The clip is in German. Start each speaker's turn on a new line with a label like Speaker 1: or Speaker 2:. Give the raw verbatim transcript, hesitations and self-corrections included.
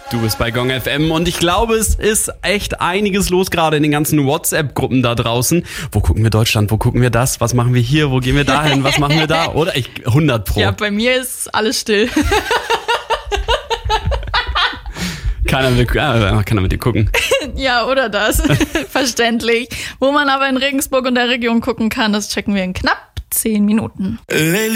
Speaker 1: Du bist bei Gong F M und ich glaube, es ist echt einiges los gerade in den ganzen WhatsApp-Gruppen da draußen. Wo gucken wir Deutschland? Wo gucken wir das? Was machen wir hier? Wo gehen wir dahin? Was machen wir da? Oder ich hundert Pro.
Speaker 2: Ja, bei mir ist alles still.
Speaker 1: Keiner will, äh, keiner mit dir gucken.
Speaker 2: Ja, oder das. Verständlich. Wo man aber in Regensburg und der Region gucken kann, das checken wir in knapp zehn Minuten.